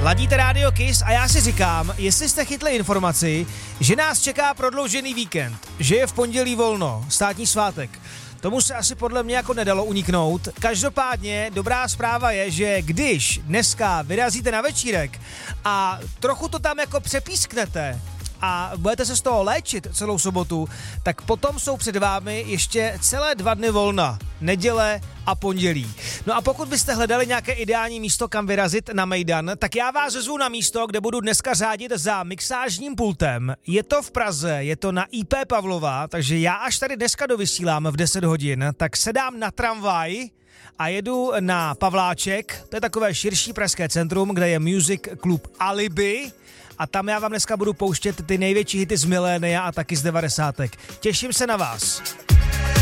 Ladíte Radio Kiss a já si říkám, jestli jste chytli informaci, že nás čeká prodloužený víkend, že je v pondělí volno, státní svátek. Tomu se asi podle mě jako nedalo uniknout. Každopádně dobrá zpráva je, že když dneska vyrazíte na večírek a trochu to tam jako přepísknete a budete se z toho léčit celou sobotu, tak potom jsou před vámi ještě celé 2 dny volna. Neděle a pondělí. No a pokud byste hledali nějaké ideální místo, kam vyrazit na Mejdan, tak já vás zvu na místo, kde budu dneska řádit za mixážním pultem. Je to v Praze, je to na IP Pavlova, takže já až tady dneska dovysílám v 10 hodin, tak sedám na tramvaj a jedu na Pavláček, to je takové širší pražské centrum, kde je Music Club Alibi, a tam já vám dneska budu pouštět ty největší hity z milénia a taky z 90. Těším se na vás.